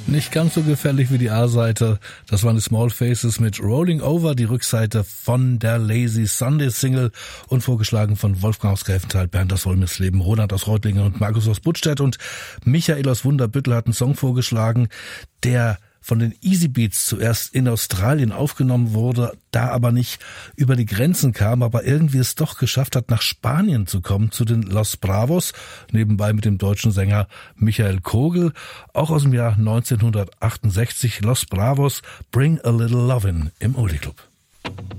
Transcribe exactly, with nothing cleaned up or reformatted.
Nicht ganz so gefährlich wie die A-Seite. Das waren die Small Faces mit Rolling Over, die Rückseite von der Lazy Sunday Single und vorgeschlagen von Wolfgang aus Gräfenthal, Bernd aus Wolmirsleben, Ronald aus Reutlingen und Markus aus Buttstädt, und Michael aus Wunderbüttel hat einen Song vorgeschlagen, der von den Easy Beats zuerst in Australien aufgenommen wurde, da aber nicht über die Grenzen kam, aber irgendwie es doch geschafft hat, nach Spanien zu kommen, zu den Los Bravos, nebenbei mit dem deutschen Sänger Michael Kogel, auch aus dem Jahr neunzehnhundertachtundsechzig, Los Bravos, Bring a Little Lovin' im Oldie Club.